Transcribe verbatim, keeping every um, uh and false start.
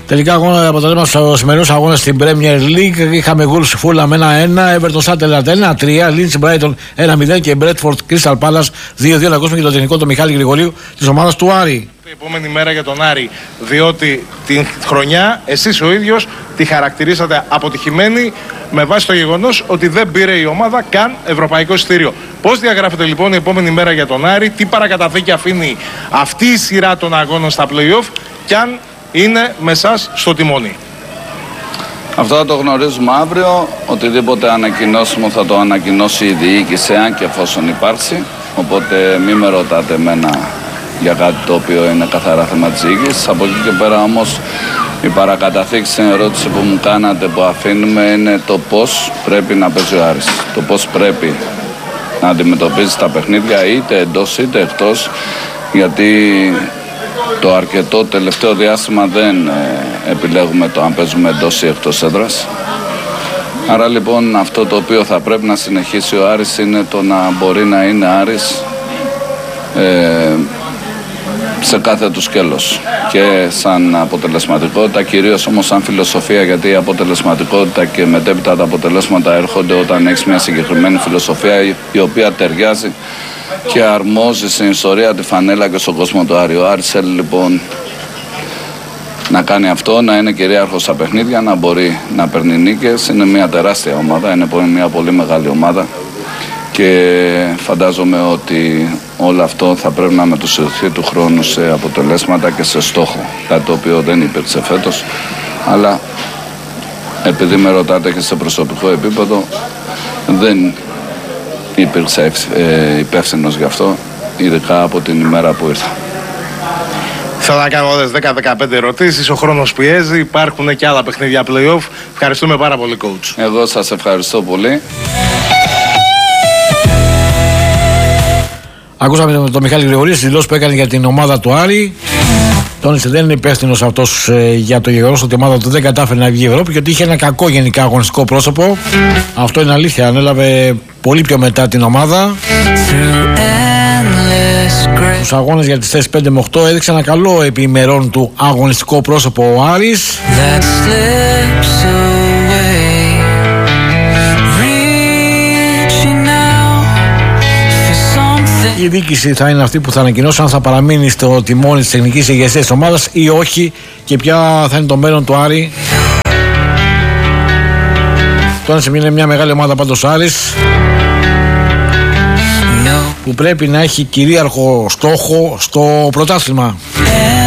Τελικά αγώνα αποτελέσματα στους σημερινούς αγώνες στην Premier League. Είχαμε Wolves Fulham ένα ένα, Everton Sunderland ένα τρία, Leeds Brighton ένα μηδέν και Bradford Crystal Palace δύο δύο. Να ακούσουμε και το τεχνικό του Μιχάλη Γρηγορίου της ομάδας του Άρη. Η επόμενη μέρα για τον Άρη, διότι την χρονιά εσείς ο ίδιος τη χαρακτηρίσατε αποτυχημένη με βάση το γεγονός ότι δεν πήρε η ομάδα καν ευρωπαϊκό εισιτήριο. Πώς διαγράφεται λοιπόν η επόμενη μέρα για τον Άρη, τι παρακαταθήκη αφήνει αυτή η σειρά των αγώνων στα play-off και αν είναι με εσάς στο τιμόνι? Αυτό θα το γνωρίζουμε αύριο. Οτιδήποτε ανακοινώσουμε θα το ανακοινώσει η διοίκηση, αν και εφόσον υπάρξει. Οπότε μην με ρωτάτε εμένα για κάτι το οποίο είναι καθαρά θέμα της διοίκησης. Από εκεί και πέρα όμως η παρακαταθήκη στην ερώτηση που μου κάνατε που αφήνουμε είναι το πώς πρέπει να παίζει ο Άρης. Το πώς πρέπει να αντιμετωπίζει τα παιχνίδια είτε εντός είτε εκτός, γιατί το αρκετό τελευταίο διάστημα δεν ε, επιλέγουμε το αν παίζουμε εντός ή εκτός έδρας. Άρα λοιπόν αυτό το οποίο θα πρέπει να συνεχίσει ο Άρης είναι το να μπορεί να είναι Άρης ε, σε κάθε του σκέλος και σαν αποτελεσματικότητα, κυρίως όμως σαν φιλοσοφία, γιατί η αποτελεσματικότητα και μετέπειτα τα αποτελέσματα έρχονται όταν έχεις μια συγκεκριμένη φιλοσοφία η οποία ταιριάζει και αρμόζει στην ιστορία, τη φανέλα και στον κόσμο του Άρη. Ο Άρης θέλει λοιπόν να κάνει αυτό, να είναι κυρίαρχος στα παιχνίδια, να μπορεί να παίρνει νίκες. Είναι μια τεράστια ομάδα, είναι μια πολύ μεγάλη ομάδα και φαντάζομαι ότι όλο αυτό θα πρέπει να μετουσιωθεί του χρόνου σε αποτελέσματα και σε στόχο, κάτι το οποίο δεν υπήρξε φέτος, αλλά επειδή με ρωτάτε και σε προσωπικό επίπεδο δεν υπήρξε ε, υπεύθυνος γι' αυτό, ειδικά από την ημέρα που ήρθα. Θέλω να κάνω όλες δέκα με δεκαπέντε ερωτήσεις, ο χρόνος πιέζει, υπάρχουν και άλλα παιχνίδια play-off. Ευχαριστούμε πάρα πολύ, coach. Εγώ σας ευχαριστώ πολύ. Ακούσαμε τον Μιχάλη Γρηγορίου στις δηλώσεις που έκανε για την ομάδα του Άρη. Τόνισε δεν είναι υπεύθυνος αυτός ε, για το γεγονός ότι η ομάδα του δεν κατάφερε να βγει η Ευρώπη και ότι είχε ένα κακό γενικά αγωνιστικό πρόσωπο. Αυτό είναι αλήθεια. Ανέλαβε πολύ πιο μετά την ομάδα. Στους αγώνες για τις θέσεις πέντε με οκτώ έδειξε ένα καλό επί ημερών του αγωνιστικό πρόσωπο ο Άρης. Η διοίκηση θα είναι αυτή που θα ανακοινώσει αν θα παραμείνει στο τιμόνι της τεχνικής ηγεσίας της ομάδας ή όχι και ποια θα είναι το μέλλον του Άρη. Τώρα είναι μια μεγάλη ομάδα πάντως Άρης που πρέπει να έχει κυρίαρχο στόχο στο πρωτάθλημα.